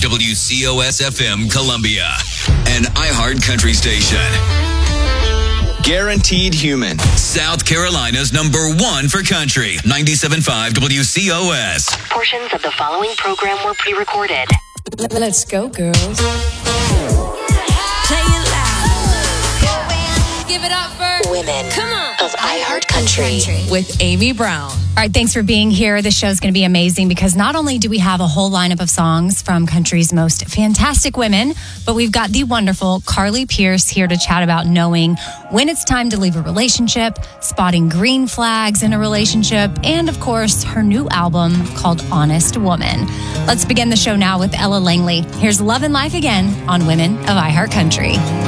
WCOS FM Columbia, an iHeart Country station. Guaranteed Human, South Carolina's #1 for country. 97.5 WCOS. Portions of the following program were pre-recorded. Let's go, girls. Play it loud. Give it up for Women Come on. of iHeart Country. With Amy Brown. All right, thanks for being here. The show's going to be amazing because not only do we have a whole lineup of songs from country's most fantastic women, but we've got the wonderful Carly Pearce here to chat about knowing when it's time to leave a relationship, spotting green flags in a relationship, and of course, her new album called Honest Woman. Let's begin the show now with Ella Langley. Here's Love and Life Again on Women of iHeart Country.